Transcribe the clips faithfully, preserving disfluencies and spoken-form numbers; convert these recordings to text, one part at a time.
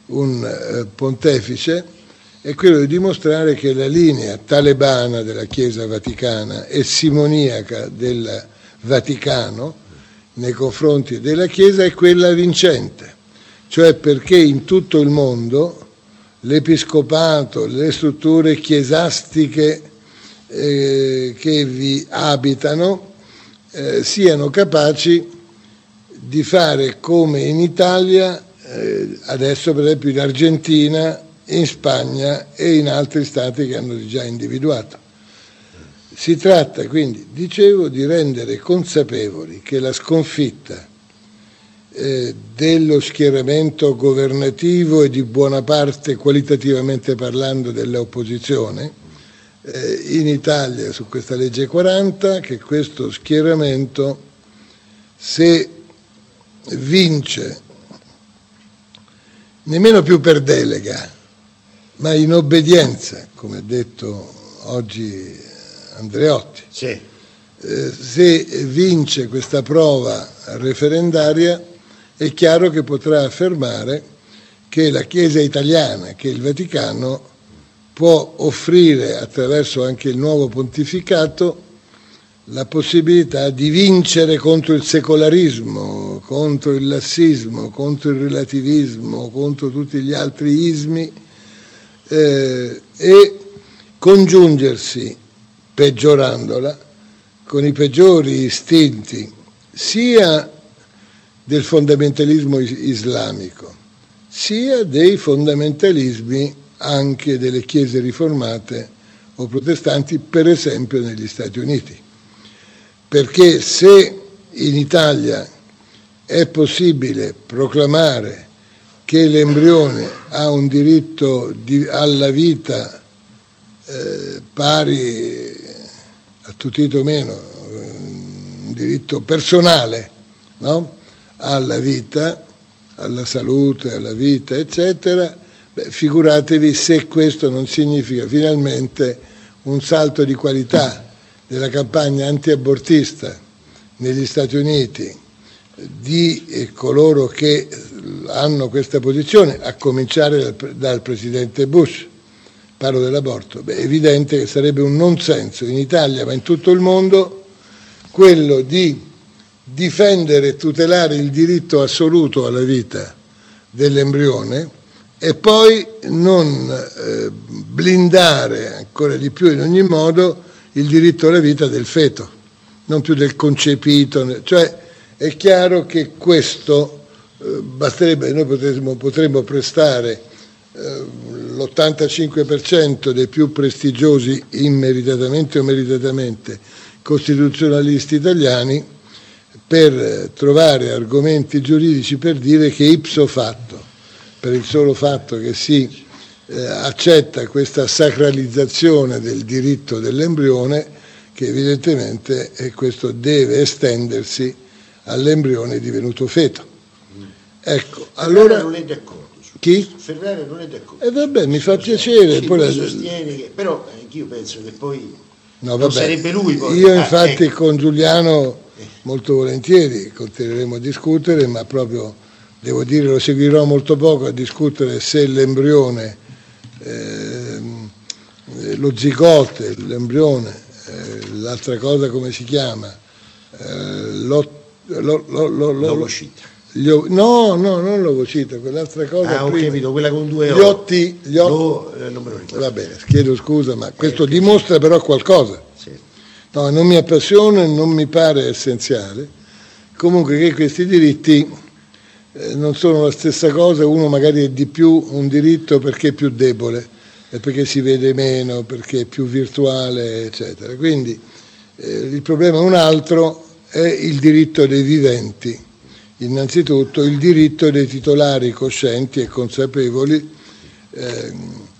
un eh, pontefice, è quello di dimostrare che la linea talebana della Chiesa Vaticana e simoniaca del Vaticano nei confronti della Chiesa è quella vincente, cioè perché in tutto il mondo l'episcopato, le strutture chiesastiche eh, che vi abitano eh, siano capaci di fare come in Italia, eh, adesso per esempio in Argentina, in Spagna e in altri stati che hanno già individuato. Si tratta quindi, dicevo, di rendere consapevoli che la sconfitta eh, dello schieramento governativo e di buona parte, qualitativamente parlando, dell'opposizione eh, in Italia su questa legge quaranta, che questo schieramento, se vince nemmeno più per delega, ma in obbedienza, come ha detto oggi Andreotti, sì. eh, se vince questa prova referendaria è chiaro che potrà affermare che la Chiesa italiana, che il Vaticano può offrire attraverso anche il nuovo pontificato la possibilità di vincere contro il secolarismo, contro il lassismo, contro il relativismo, contro tutti gli altri ismi eh, e congiungersi, peggiorandola, con i peggiori istinti sia del fondamentalismo islamico, sia dei fondamentalismi anche delle chiese riformate o protestanti, per esempio negli Stati Uniti. Perché se in Italia è possibile proclamare che l'embrione ha un diritto di, alla vita eh, pari a tutito meno, un diritto personale, no? Alla vita, alla salute, alla vita, eccetera, beh, figuratevi se questo non significa finalmente un salto di qualità della campagna antiabortista negli Stati Uniti di eh, coloro che hanno questa posizione, a cominciare dal, dal presidente Bush. Parlo dell'aborto. Beh, è evidente che sarebbe un non senso in Italia, ma in tutto il mondo, quello di difendere e tutelare il diritto assoluto alla vita dell'embrione e poi non eh, blindare ancora di più in ogni modo il diritto alla vita del feto, non più del concepito. Cioè è chiaro che questo eh, basterebbe, noi potremmo, potremmo prestare eh, l'ottantacinque per cento dei più prestigiosi, immeritatamente o meritatamente, costituzionalisti italiani per trovare argomenti giuridici per dire che ipso fatto, per il solo fatto che si eh, accetta questa sacralizzazione del diritto dell'embrione, che evidentemente e questo deve estendersi all'embrione divenuto feto. Ecco, allora non è d'accordo. Chi? Ferrara non è d'accordo. E eh vabbè, mi fa piacere. Sì, poi la... sostiene che, però anch'io penso che poi no, non vabbè, sarebbe lui. Poi. Io Ah, infatti ecco. con Giuliano molto volentieri continueremo a discutere, ma proprio devo dire lo seguirò molto poco a discutere se l'embrione, eh, lo zigote, l'embrione, eh, l'altra cosa come si chiama, eh, lo, lo, lo, lo, l'ovocita. Ov- no, no, non l'ovocita, quell'altra cosa. Ah, ho prima. capito, quella con due Gli otti, gli otti. Lo, eh, non me lo ricordo. Va bene, chiedo scusa, ma questo Eh, dimostra sì. Però qualcosa. Sì. No, non mi appassiona e non mi pare essenziale. Comunque che questi diritti eh, non sono la stessa cosa, uno magari è di più un diritto perché è più debole, e perché si vede meno, perché è più virtuale, eccetera. Quindi eh, il problema è un altro, è il diritto dei viventi. Innanzitutto il diritto dei titolari coscienti e consapevoli, eh,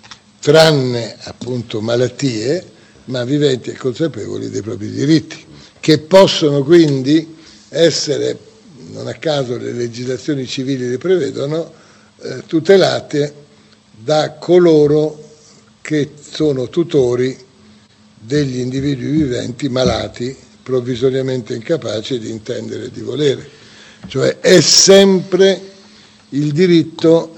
tranne appunto malattie, ma viventi e consapevoli dei propri diritti, che possono quindi essere, non a caso le legislazioni civili le prevedono, eh, tutelate da coloro che sono tutori degli individui viventi malati, provvisoriamente incapaci di intendere e di volere. Cioè è sempre il diritto